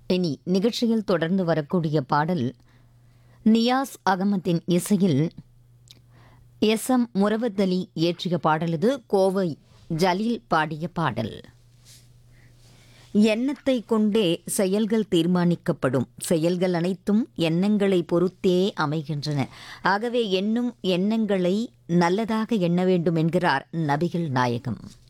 இனி நிகழ்ச்சியில் தொடர்ந்து வரக்கூடிய பாடல் நியாஸ் அகமதின் இசையில் எஸ்.எம். முரவத்தலி இயற்றிய பாடல். இது கோவை ஜலீல் பாடிய பாடல். எண்ணத்தை கொண்டே செயல்கள் தீர்மானிக்கப்படும். செயல்கள் அனைத்தும் எண்ணங்களை பொறுத்தே அமைகின்றன. ஆகவே எண்ணும் எண்ணங்களை நல்லதாக எண்ண வேண்டும் என்கிறார் நபிகள் நாயகம்.